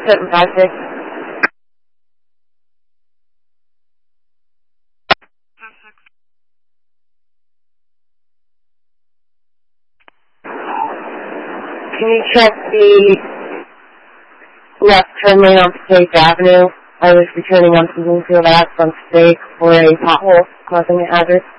756. Can you check the left turn lane on Passaic Avenue? I was returning on Bloomfield Ave from Passaic for a pothole causing a hazard.